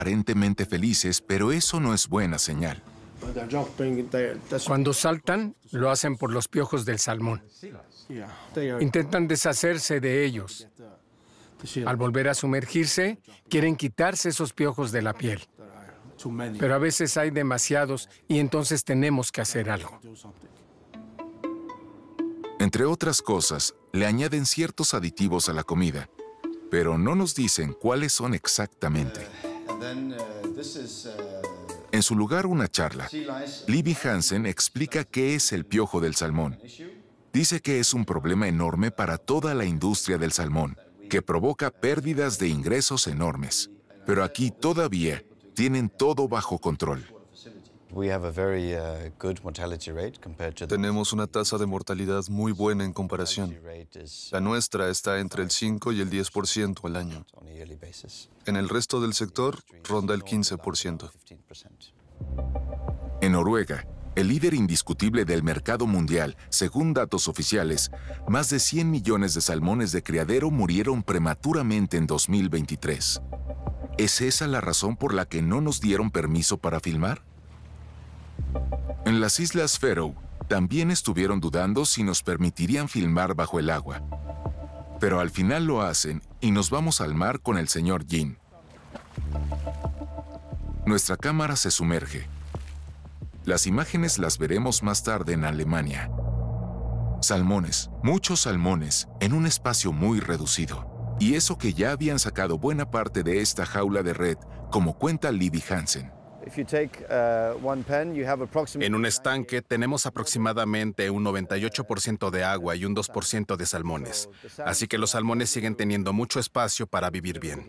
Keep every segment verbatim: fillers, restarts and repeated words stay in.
aparentemente felices, pero eso no es buena señal. Cuando saltan, lo hacen por los piojos del salmón. Intentan deshacerse de ellos. Al volver a sumergirse, quieren quitarse esos piojos de la piel. Pero a veces hay demasiados y entonces tenemos que hacer algo. Entre otras cosas, le añaden ciertos aditivos a la comida, pero no nos dicen cuáles son exactamente. En su lugar, una charla. Libby Hansen explica qué es el piojo del salmón. Dice que es un problema enorme para toda la industria del salmón, que provoca pérdidas de ingresos enormes. Pero aquí todavía tienen todo bajo control. Tenemos una tasa de mortalidad muy buena en comparación. La nuestra está entre el cinco y el diez por ciento al año. En el resto del sector, ronda el quince por ciento. En Noruega, el líder indiscutible del mercado mundial, según datos oficiales, más de cien millones de salmones de criadero murieron prematuramente en dos mil veintitrés. ¿Es esa la razón por la que no nos dieron permiso para filmar? En las Islas Faroe, también estuvieron dudando si nos permitirían filmar bajo el agua. Pero al final lo hacen y nos vamos al mar con el señor Jin. Nuestra cámara se sumerge. Las imágenes las veremos más tarde en Alemania. Salmones, muchos salmones, en un espacio muy reducido. Y eso que ya habían sacado buena parte de esta jaula de red, como cuenta Libby Hansen. En un estanque tenemos aproximadamente un noventa y ocho por ciento de agua y un dos por ciento de salmones. Así que los salmones siguen teniendo mucho espacio para vivir bien.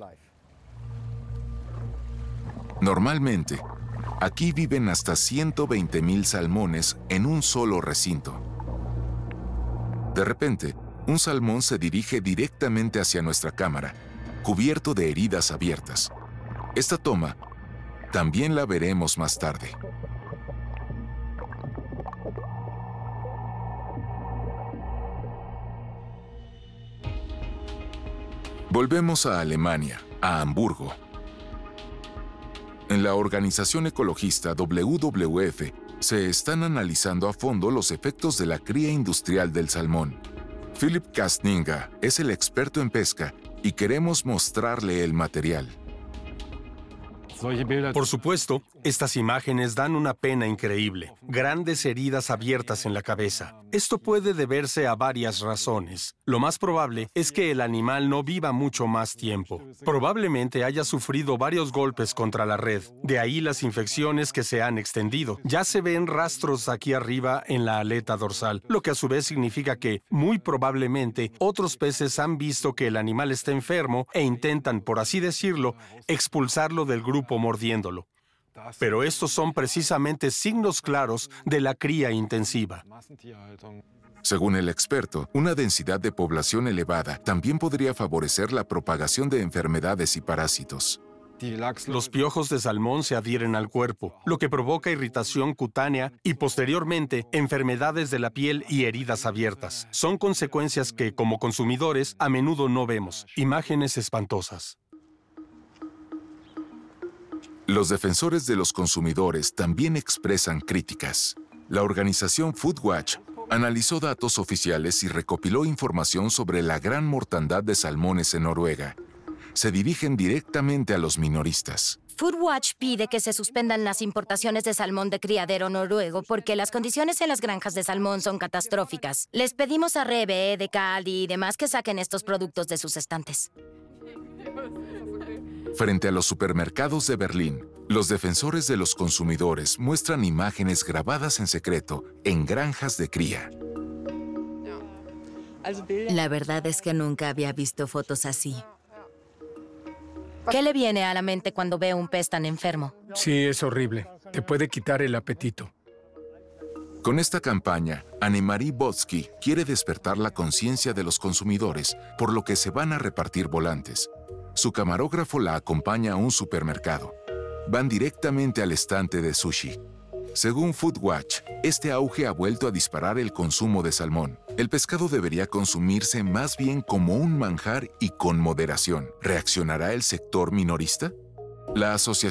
Normalmente, aquí viven hasta ciento veinte mil salmones en un solo recinto. De repente, un salmón se dirige directamente hacia nuestra cámara, cubierto de heridas abiertas. Esta toma también la veremos más tarde. Volvemos a Alemania, a Hamburgo. En la organización ecologista W W F se están analizando a fondo los efectos de la cría industrial del salmón. Philip Kastninga es el experto en pesca y queremos mostrarle el material. Por supuesto, estas imágenes dan una pena increíble. Grandes heridas abiertas en la cabeza. Esto puede deberse a varias razones. Lo más probable es que el animal no viva mucho más tiempo. Probablemente haya sufrido varios golpes contra la red. De ahí las infecciones que se han extendido. Ya se ven rastros aquí arriba en la aleta dorsal, lo que a su vez significa que, muy probablemente, otros peces han visto que el animal está enfermo e intentan, por así decirlo, expulsarlo del grupo mordiéndolo. Pero estos son precisamente signos claros de la cría intensiva. Según el experto, una densidad de población elevada también podría favorecer la propagación de enfermedades y parásitos. Los piojos de salmón se adhieren al cuerpo, lo que provoca irritación cutánea y, posteriormente, enfermedades de la piel y heridas abiertas. Son consecuencias que, como consumidores, a menudo no vemos. Imágenes espantosas. Los defensores de los consumidores también expresan críticas. La organización Foodwatch analizó datos oficiales y recopiló información sobre la gran mortandad de salmones en Noruega. Se dirigen directamente a los minoristas. Foodwatch pide que se suspendan las importaciones de salmón de criadero noruego porque las condiciones en las granjas de salmón son catastróficas. Les pedimos a Rebe, de Caldi y demás que saquen estos productos de sus estantes. Frente a los supermercados de Berlín, los defensores de los consumidores muestran imágenes grabadas en secreto en granjas de cría. La verdad es que nunca había visto fotos así. ¿Qué le viene a la mente cuando ve un pez tan enfermo? Sí, es horrible. Te puede quitar el apetito. Con esta campaña, Annemarie Botsky quiere despertar la conciencia de los consumidores, por lo que se van a repartir volantes. Su camarógrafo la acompaña a un supermercado. Van directamente al estante de sushi. Según Foodwatch, este auge ha vuelto a disparar el consumo de salmón. El pescado debería consumirse más bien como un manjar y con moderación. ¿Reaccionará el sector minorista? La Asociación